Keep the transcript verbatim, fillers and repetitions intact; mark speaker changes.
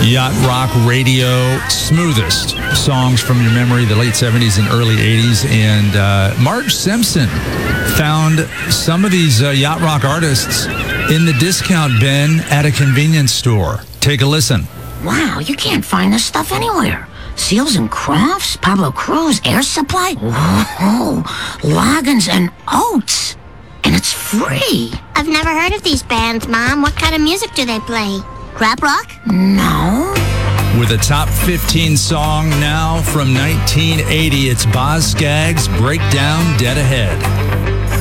Speaker 1: Yacht Rock Radio, smoothest songs from your memory, the late seventies and early eighties. And uh, Marge Simpson found some of these uh, Yacht Rock artists in the discount bin at a convenience store. Take a listen.
Speaker 2: Wow, you can't find this stuff anywhere. Seals and Crofts, Pablo Cruz, Air Supply, whoa, Loggins and Oates. And it's free.
Speaker 3: I've never heard of these bands, Mom. What kind of music do they play? Rap rock?
Speaker 2: No.
Speaker 1: With a top fifteen song now from nineteen eighty, it's Boz Scaggs' Breakdown Dead Ahead.